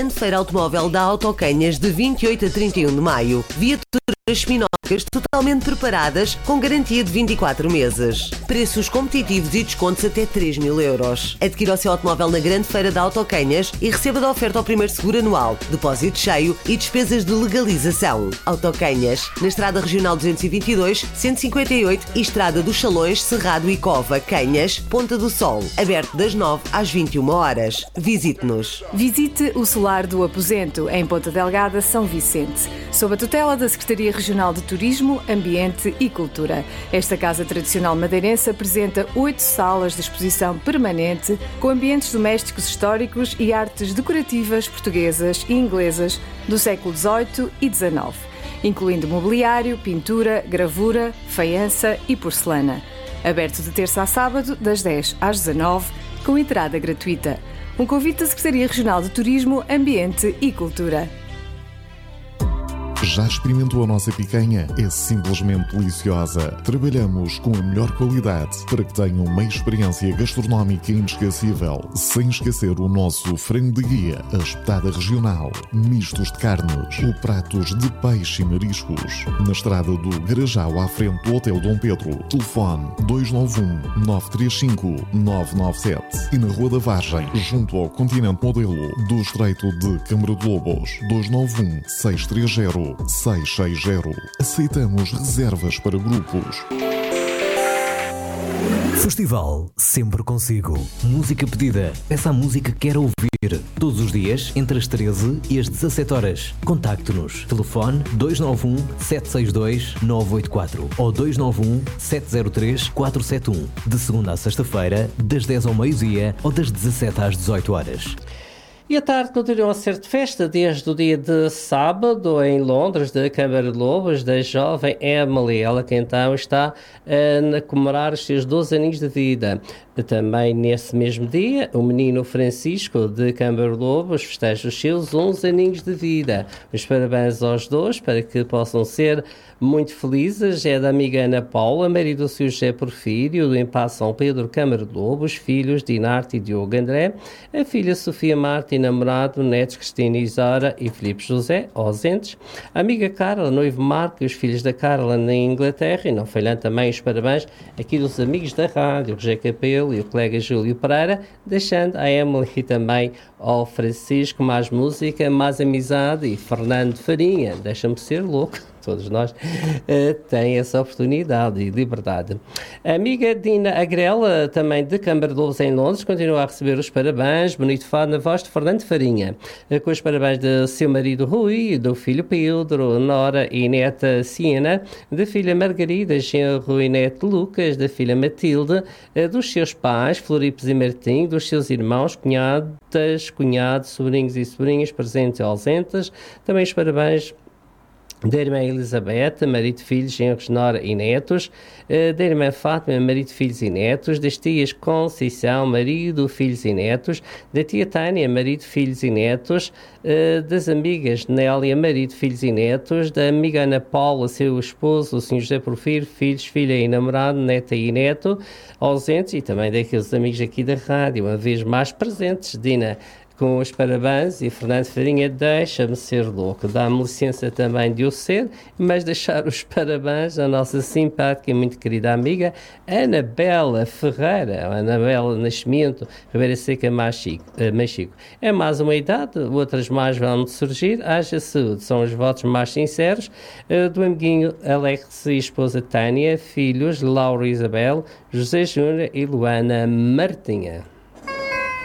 Grande Feira Automóvel da Autocanhas de 28 a 31 de maio. Viaturas seminóticas totalmente preparadas com garantia de 24 meses. Preços competitivos e descontos até 3.000 euros. Adquira o seu automóvel na Grande Feira da Autocanhas e receba da oferta ao primeiro seguro anual, depósito cheio e despesas de legalização. Autocanhas, na Estrada Regional 222, 158 e Estrada dos Salões, Cerrado e Cova, Canhas, Ponta do Sol. Aberto das 9 às 21 horas. Visite-nos. Visite o Solar do Aposento, em Ponta Delgada, São Vicente, sob a tutela da Secretaria Regional de Turismo, Ambiente e Cultura. Esta casa tradicional madeirense apresenta 8 salas de exposição permanente com ambientes domésticos históricos e artes decorativas portuguesas e inglesas do século XVIII e XIX, incluindo mobiliário, pintura, gravura, faiança e porcelana. Aberto de terça a sábado, das 10 às 19, com entrada gratuita. Um convite da Secretaria Regional de Turismo, Ambiente e Cultura. Já experimentou a nossa picanha? É simplesmente deliciosa. Trabalhamos com a melhor qualidade para que tenham uma experiência gastronómica inesquecível, sem esquecer o nosso frango de guia, a espetada regional, mistos de carnes ou pratos de peixe e mariscos. Na estrada do Garajal, à frente do Hotel Dom Pedro. Telefone 291-935-997 e na Rua da Vargem, junto ao Continente Modelo do Estreito de Câmara de Lobos. 291-630-660. Aceitamos reservas para grupos. Festival Sempre Consigo. Música pedida. Peça a música que quer ouvir. Todos os dias, entre as 13 e as 17 horas. Contacte-nos. Telefone 291-762-984 ou 291-703-471. De segunda a sexta-feira, das 10 ao meio-dia ou das 17 às 18 horas. E a tarde continua a ser de festa desde o dia de sábado em Londres, da Câmara de Lobos, da jovem Emily. Ela que então está a comemorar os seus 12 aninhos de vida. Também nesse mesmo dia, o menino Francisco de Câmara de Lobos festeja os seus 11 aninhos de vida. Os parabéns aos dois para que possam ser muito felizes. É da amiga Ana Paula, marido do seu José Porfírio, do Impasse São Pedro, Câmara de Lobos, filhos Dinarte e Diogo André, a filha Sofia Marta e namorado, netos Cristina Isara e Filipe José, ausentes, a amiga Carla, noivo Marco e os filhos da Carla na Inglaterra, e não falhando também os parabéns aqui dos amigos da rádio, o José Capelo e o colega Júlio Pereira, deixando a Emily e também ao Francisco mais música, mais amizade, e Fernando Farinha, deixa-me ser louco. Todos nós têm essa oportunidade e liberdade. A amiga Dina Agrela, também de Câmara de Lobos em Londres, continua a receber os parabéns, bonito fado na voz de Fernando Farinha, com os parabéns de seu marido Rui, do filho Pedro, Nora e neta Siena, da filha Margarida, genro e neto Lucas, da filha Matilde, dos seus pais, Floripes e Martim, dos seus irmãos, cunhadas, cunhados, sobrinhos e sobrinhas, presentes e ausentes. Também os parabéns da irmã Elizabeth, marido, filhos, genros, nora e netos, da irmã Fátima, marido, filhos e netos, das tias Conceição, marido, filhos e netos, da tia Tânia, marido, filhos e netos, das amigas Nélia, marido, filhos e netos, da amiga Ana Paula, seu esposo, o Sr. José Porfírio, filhos, filha e namorado, neta e neto, ausentes, e também daqueles amigos aqui da rádio, uma vez mais presentes. Dina, com os parabéns, e Fernando Farinha, deixa-me ser louco. Dá-me licença também de o ser, mas deixar os parabéns à nossa simpática e muito querida amiga Anabela Ferreira, Anabela Nascimento, Ribeira Seca, Machico. É mais uma idade, outras mais vão surgir. Haja saúde, são os votos mais sinceros do amiguinho Alex e esposa Tânia, filhos Laura e Isabel, José Júnior e Luana Martinha.